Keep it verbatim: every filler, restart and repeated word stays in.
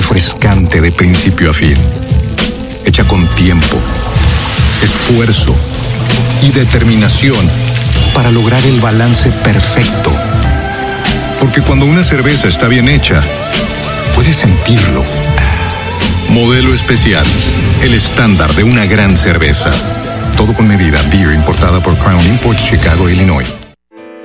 refrescante de principio a fin. Hecha con tiempo, esfuerzo y determinación para lograr el balance perfecto. Porque cuando una cerveza está bien hecha, puedes sentirlo. Modelo especial, el estándar de una gran cerveza. Todo con medida. Beer importada por Crown Imports, Chicago, Illinois.